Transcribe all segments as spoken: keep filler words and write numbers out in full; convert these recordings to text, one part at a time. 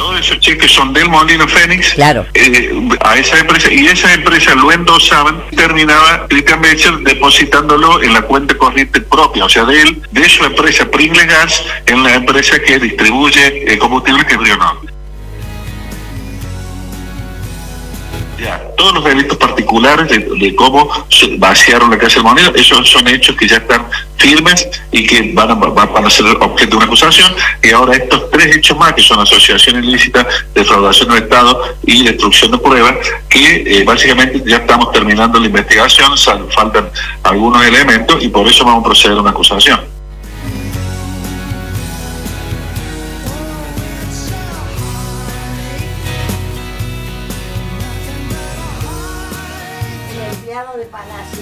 todos esos cheques son del Molino Fénix, claro. eh, a esa empresa, y esa empresa lo endosaban, terminaba Cristian Becher depositándolo en la cuenta corriente propia, o sea, de él, de su empresa Pringle Gas, en la empresa que distribuye eh, combustible, que es Río Norte. Ya, todos los delitos particulares de, de cómo vaciaron la casa del Molino, esos son hechos que ya están firmes y que van a, van a ser objeto de una acusación. Y ahora estos tres hechos más, que son asociación ilícita, defraudación del Estado y destrucción de pruebas, que eh, básicamente ya estamos terminando la investigación, sal, faltan algunos elementos y por eso vamos a proceder a una acusación. De Palacio.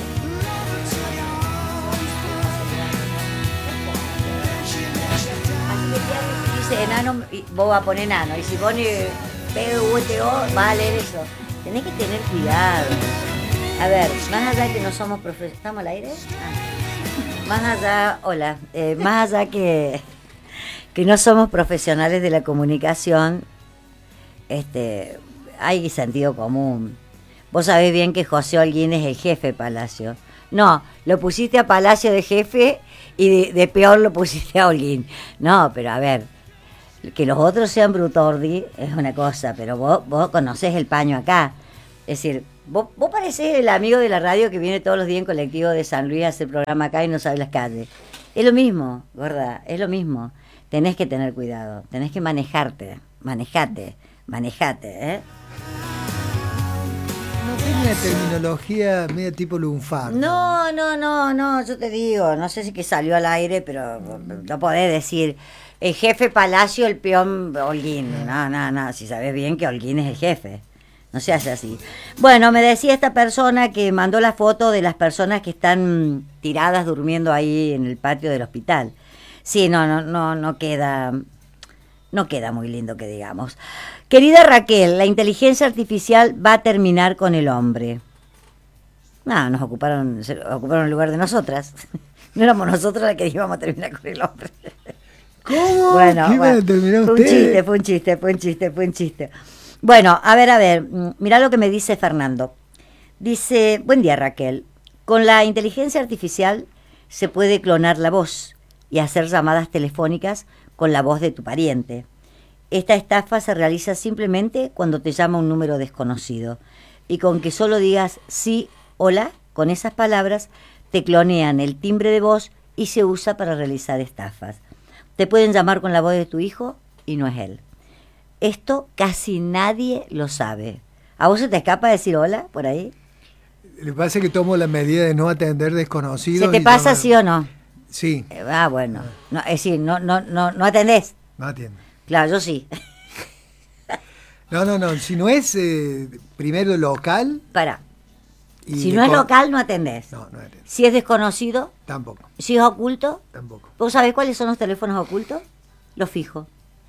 Así que dice enano, vos vas a poner enano, y si pone P U T O, va a leer eso. Tenés que tener cuidado. A ver, más allá que no somos profesionales. ¿Estamos al aire? Ah. Más allá, hola, eh, más allá que, que no somos profesionales de la comunicación, este, hay sentido común. Vos sabés bien que José Holguín es el jefe de Palacio. No, lo pusiste a Palacio de jefe y de, de peor lo pusiste a Holguín. No, pero a ver, que los otros sean brutordi es una cosa, pero vos, vos conocés el paño acá. Es decir, vos, vos parecés el amigo de la radio que viene todos los días en colectivo de San Luis a hacer programa acá y no sabe las calles. Es lo mismo, gorda, es lo mismo. Tenés que tener cuidado, tenés que manejarte, manejate, manejate, ¿eh? Tiene una terminología media tipo lunfardo. No, no, no, no, yo te digo, no sé si que salió al aire, pero no podés decir el jefe Palacio, el peón Holguín. No, no, no, si sabés bien que Holguín es el jefe. No se hace así. Bueno, me decía esta persona que mandó la foto de las personas que están tiradas durmiendo ahí en el patio del hospital. Sí, no, no, no, no queda, no queda muy lindo que digamos. Querida Raquel, la inteligencia artificial va a terminar con el hombre. No, nos ocuparon, se ocuparon el lugar de nosotras. No éramos nosotras las que íbamos a terminar con el hombre. ¿Cómo? Bueno, ¿Qué bueno, a terminar fue un usted? chiste, fue un chiste, fue un chiste, fue un chiste. Bueno, a ver, a ver, mirá lo que me dice Fernando. Dice, buen día Raquel, con la inteligencia artificial se puede clonar la voz y hacer llamadas telefónicas con la voz de tu pariente. Esta estafa se realiza simplemente cuando te llama un número desconocido y con que solo digas sí, hola, con esas palabras te clonean el timbre de voz y se usa para realizar estafas. Te pueden llamar con la voz de tu hijo y no es él. Esto casi nadie lo sabe. ¿A vos se te escapa decir hola por ahí? Le pasa que tomo la medida de no atender desconocidos. ¿Se te y pasa llamar- sí o no? Sí, Eh, ah, bueno. No, es decir, no, no, no, no atendés. no atiendo. Claro, yo sí. No, no, no. Si no es eh, primero local. Para. y Si de no es co- local, no atendés. No, no atiendo. Si es desconocido, Tampoco, si es oculto. tampoco. ¿Vos sabés cuáles son los teléfonos ocultos? Los fijos.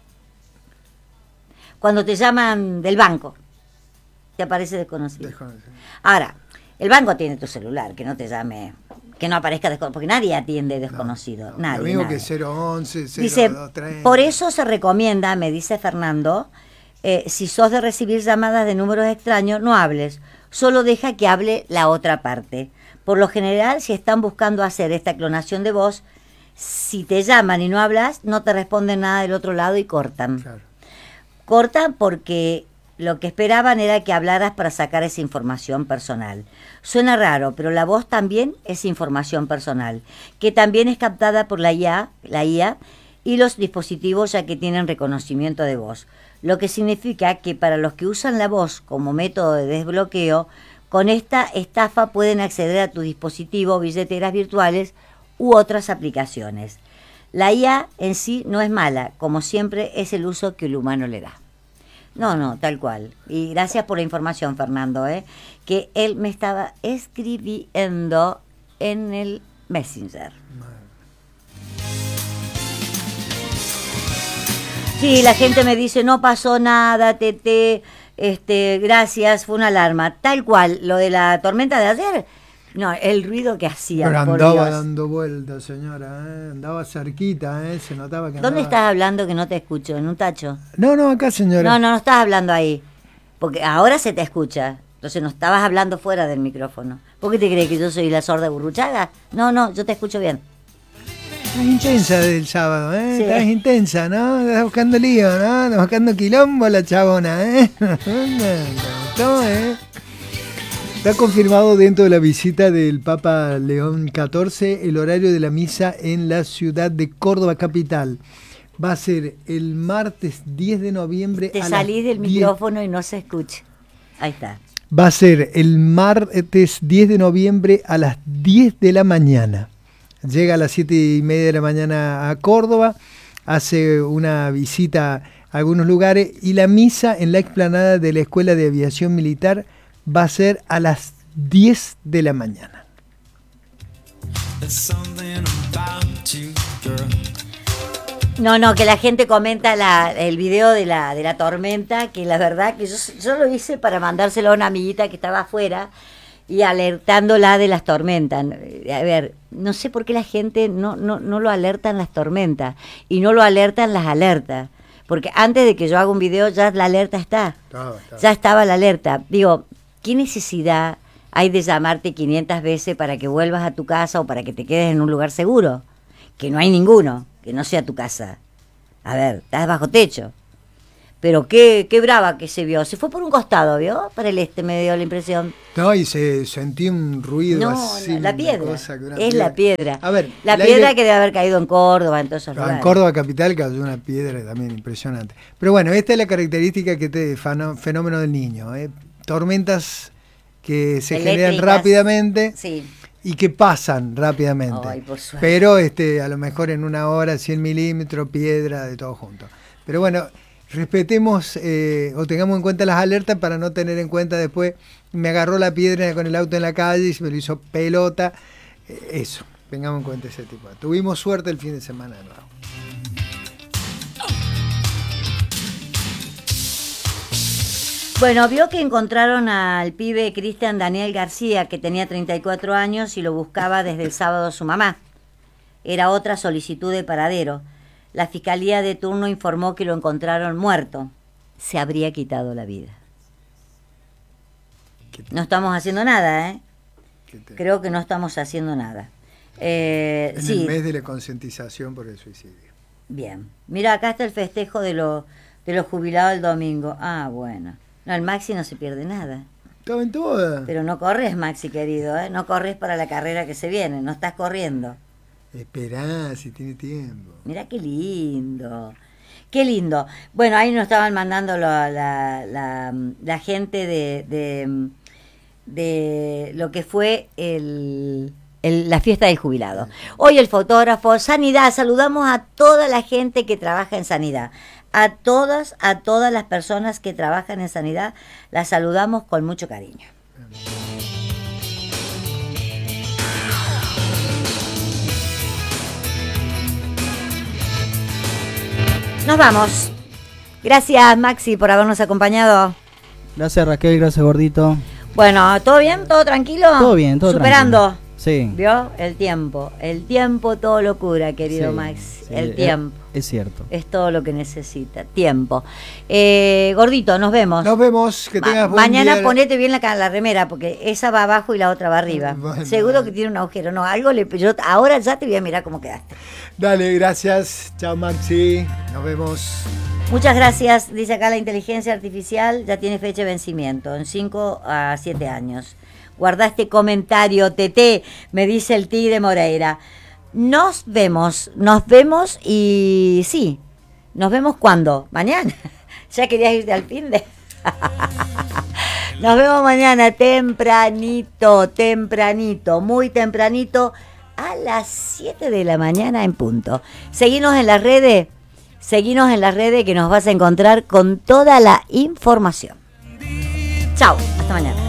Cuando te llaman del banco, te aparece desconocido. Desconocido. Ahora, el banco tiene tu celular, que no te llame, que no aparezca desconocido, porque nadie atiende desconocido. No, nadie, lo mismo nadie. que cero once, cero Dice, dos treinta. por eso se recomienda, me dice Fernando, eh, si sos de recibir llamadas de números extraños, no hables, solo deja que hable la otra parte. Por lo general, si están buscando hacer esta clonación de voz, si te llaman y no hablas, no te responden nada del otro lado y cortan. Claro. Cortan porque lo que esperaban era que hablaras para sacar esa información personal. Suena raro, pero la voz también es información personal, que también es captada por la I A, la I A y los dispositivos ya que tienen reconocimiento de voz. Lo que significa que para los que usan la voz como método de desbloqueo, con esta estafa pueden acceder a tu dispositivo, billeteras virtuales u otras aplicaciones. La I A en sí no es mala, como siempre es el uso que el humano le da. No, no, tal cual. Y gracias por la información, Fernando, ¿eh? Que él me estaba escribiendo en el Messenger. Sí, la gente me dice, no pasó nada, Tete, este, gracias, fue una alarma. Tal cual, lo de la tormenta de ayer, No, el ruido que hacía. Pero por andaba Dios. dando vueltas, señora, ¿eh? Andaba cerquita, ¿eh? Se notaba que ¿Dónde andaba... estás hablando que no te escucho? ¿En un tacho? No, no, acá, señora. No, no, no estás hablando ahí. Porque ahora se te escucha. Entonces no estabas hablando fuera del micrófono. ¿Por qué te crees que yo soy la sorda burruchaga? No, no, yo te escucho bien. Estás intensa del sábado, ¿eh? Sí. Estás intensa, ¿no? Estás buscando lío, ¿no? Estás buscando quilombo la chabona, ¿eh? No, ¿eh? Está confirmado dentro de la visita del Papa León catorce el horario de la misa en la ciudad de Córdoba capital. Va a ser el martes diez de noviembre Te a salís las del diez. micrófono y no se escucha. Ahí está. Va a ser el martes diez de noviembre a las diez de la mañana. Llega a las siete y media de la mañana a Córdoba, hace una visita a algunos lugares y la misa en la explanada de la Escuela de Aviación Militar va a ser a las diez de la mañana. No, no, que la gente comenta la, el video de la, de la tormenta, que la verdad que yo, yo lo hice para mandárselo a una amiguita que estaba afuera y alertándola de las tormentas. A ver, no sé por qué la gente no, no, no lo alertan las tormentas y no lo alertan las alertas. Porque antes de que yo haga un video ya la alerta está. Estaba, estaba. Ya estaba la alerta. Digo, ¿qué necesidad hay de llamarte quinientas veces para que vuelvas a tu casa o para que te quedes en un lugar seguro? Que no hay ninguno, que no sea tu casa. A ver, estás bajo techo. Pero qué, qué brava que se vio. Se fue por un costado, ¿vio? Para el este me dio la impresión. No, y se sentí un ruido No, así. no, la una piedra. cosa que una Es la piedra. A ver, la el piedra aire- que debe haber caído en Córdoba, en todos esos En lugares. Córdoba capital cayó una piedra también impresionante. Pero bueno, esta es la característica que te fano- fenómeno del niño, ¿eh? Tormentas que se generan Eléctricas. rápidamente Sí. y que pasan rápidamente. Ay, por suerte. Pero este, a lo mejor en una hora, cien milímetros, piedra, de todo junto. Pero bueno, respetemos eh, o tengamos en cuenta las alertas para no tener en cuenta después, me agarró la piedra con el auto en la calle y se me lo hizo pelota. Eh, eso, tengamos en cuenta ese tipo. Tuvimos suerte el fin de semana de nuevo. Bueno, vio que encontraron al pibe Cristian Daniel García, que tenía treinta y cuatro años y lo buscaba desde el sábado su mamá. Era otra solicitud de paradero. La fiscalía de turno informó que lo encontraron muerto. Se habría quitado la vida. No estamos haciendo nada, ¿eh? Creo que no estamos haciendo nada. Eh, En sí, el mes de la concientización por el suicidio. bien. Mira, acá está el festejo de, lo, de los jubilados el domingo. Ah, bueno. No, el Maxi no se pierde nada. Estaba en toda. Pero no corres, Maxi, querido, ¿eh? No corres para la carrera que se viene, no estás corriendo. Esperá, si tiene tiempo. Mira qué lindo, qué lindo. Bueno, ahí nos estaban mandando la, la, la, la gente de, de, de lo que fue el, el- la fiesta del jubilado. Hoy el fotógrafo, Sanidad, saludamos a toda la gente que trabaja en Sanidad. A todas, a todas las personas que trabajan en Sanidad, las saludamos con mucho cariño. Nos vamos. Gracias, Maxi, por habernos acompañado. Gracias Raquel, gracias Gordito. Bueno, ¿todo bien? ¿Todo tranquilo? Todo bien, todo Superando. tranquilo. Sí. ¿Vio? El tiempo. El tiempo todo lo cura, querido Sí, Max. sí, el es- tiempo. Es cierto. Es todo lo que necesita. Tiempo. Eh, Gordito, nos vemos. Nos vemos, que Ma- tengas buen mañana día. ponete bien la, ca- la remera, porque esa va abajo y la otra va arriba. Bueno. Seguro que tiene un agujero. No, algo le. Yo ahora ya te voy a mirar cómo quedaste. Dale, gracias. Chao, Maxi. Nos vemos. Muchas gracias. Dice acá la inteligencia artificial ya tiene fecha de vencimiento, en cinco a siete años. Guarda este comentario, Tete, me dice el Tigre Moreira. Nos vemos, nos vemos y sí, nos vemos cuando, mañana. ¿Ya querías irte al fin de? Nos vemos mañana tempranito, tempranito, muy tempranito, a las siete de la mañana en punto. Seguinos en las redes, seguinos en las redes que nos vas a encontrar con toda la información. Chao, hasta mañana.